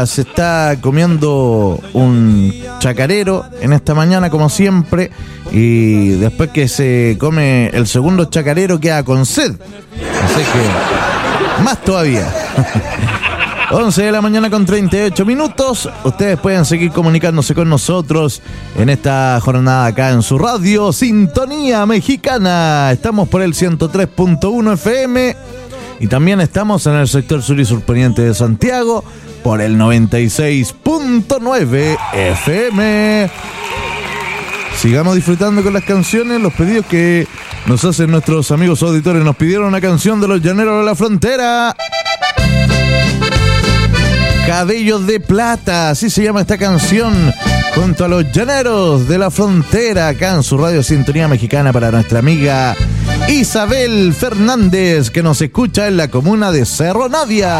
ya se está comiendo un chacarero en esta mañana, como siempre, y después que se come el segundo chacarero queda con sed. Así que, más todavía. 11 de la mañana con 38 minutos. Ustedes pueden seguir comunicándose con nosotros en esta jornada acá en su radio Sintonía Mexicana. Estamos por el 103.1 FM y también estamos en el sector sur y surponiente de Santiago por el 96.9 FM. Sigamos disfrutando con las canciones, los pedidos que nos hacen nuestros amigos auditores. Nos pidieron una canción de los Llaneros de la Frontera. Cabellos de Plata, así se llama esta canción, junto a los Llaneros de la Frontera, acá en su radio Sintonía Mexicana, para nuestra amiga Isabel Fernández, que nos escucha en la comuna de Cerro Navia.